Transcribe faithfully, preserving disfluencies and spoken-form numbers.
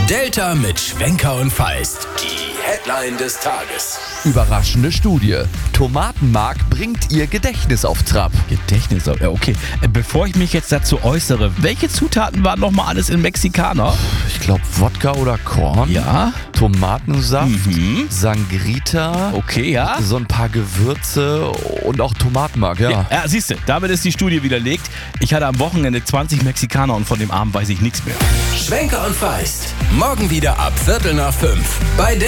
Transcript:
Delta mit Schwenker und Feist. Die Headline des Tages. Überraschende Studie. Tomatenmark bringt ihr Gedächtnis auf Trab. Gedächtnis, ja, okay. Bevor ich mich jetzt dazu äußere, welche Zutaten waren nochmal alles in Mexikaner? Ich glaube Wodka oder Korn. Ja. Tomatensaft, Mhm. Sangrita. Okay, ja. So ein paar Gewürze und auch Tomatenmark, ja. Ja, ja siehst du, damit ist die Studie widerlegt. Ich hatte am Wochenende zwanzig Mexikaner und von dem Abend weiß ich nichts mehr. Schwenker und Feist. Morgen wieder ab Viertel nach fünf bei